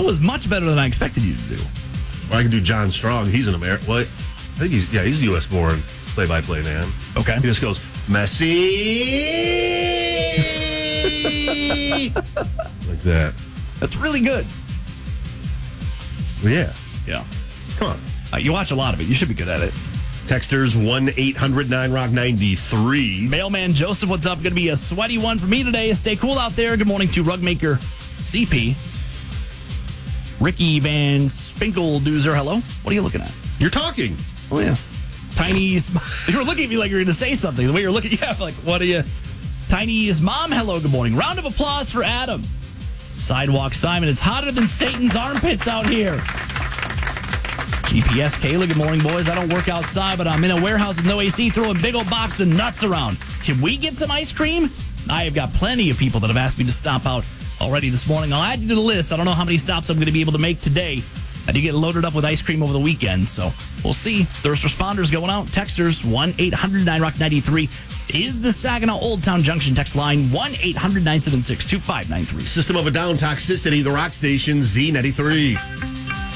was much better than I expected you to do. Or I can do John Strong. He's an American. Well, I think he's a U.S. born play-by-play man. Okay. He just goes, Messi! Like that. That's really good. Well, yeah. Yeah. Come on. You watch a lot of it. You should be good at it. Texters 1-800-9ROCK-93. Mailman Joseph, what's up? Going to be a sweaty one for me today. Stay cool out there. Good morning to Rugmaker CP. Ricky Van Spinkelduzer, hello. What are you looking at? You're talking. Oh, yeah. Tiny's... You were looking at me like you were going to say something. The way you're looking, yeah, like, what are you... Tiny's mom, hello, good morning. Round of applause for Adam. Sidewalk Simon, it's hotter than Satan's armpits out here. GPS Kayla, good morning, boys. I don't work outside, but I'm in a warehouse with no AC throwing big old box of nuts around. Can we get some ice cream? I have got plenty of people that have asked me to stop out already this morning. I'll add you to the list. I don't know how many stops I'm going to be able to make today. I did get loaded up with ice cream over the weekend, so we'll see. There's responders going out. Texters 1-800-9ROCK-93 is the Saginaw Old Town Junction text line 1-800-976-2593. System of a Down toxicity, the rock station Z93.